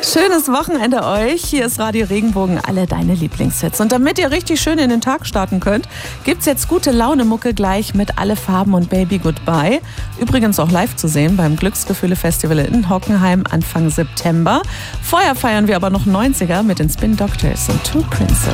Schönes Wochenende euch. Hier ist Radio Regenbogen, alle deine Lieblingshits. Und damit ihr richtig schön in den Tag starten könnt, gibt's jetzt gute Laune-Mucke gleich mit Alle Farben und Baby Goodbye. Übrigens auch live zu sehen beim Glücksgefühle-Festival in Hockenheim Anfang September. Vorher feiern wir aber noch 90er mit den Spin Doctors und Two Princes.